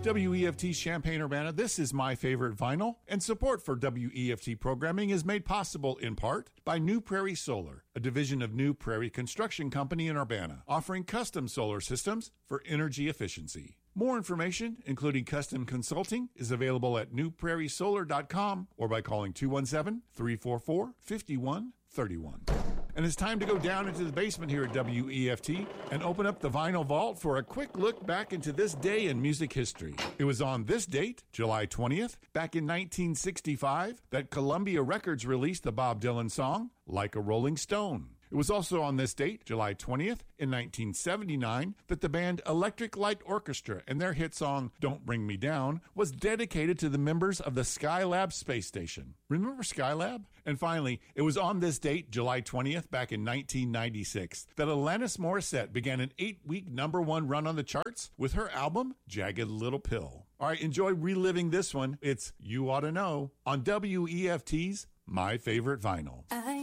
WEFT Champaign-Urbana, this is My Favorite Vinyl, and support for WEFT programming is made possible in part by New Prairie Solar, a division of New Prairie Construction Company in Urbana, offering custom solar systems for energy efficiency. More information, including custom consulting, is available at newprairiesolar.com or by calling 217-344-5131. And it's time to go down into the basement here at WEFT and open up the vinyl vault for a quick look back into this day in music history. It was on this date, July 20th, back in 1965, that Columbia Records released the Bob Dylan song, Like a Rolling Stone. It was also on this date, July 20th, in 1979, that the band Electric Light Orchestra and their hit song, Don't Bring Me Down, was dedicated to the members of the Skylab space station. Remember Skylab? And finally, it was on this date, July 20th, back in 1996, that Alanis Morissette began an 8-week #1 run on the charts with her album, Jagged Little Pill. All right, enjoy reliving this one. It's You Ought to Know on WEFT's My Favorite Vinyl.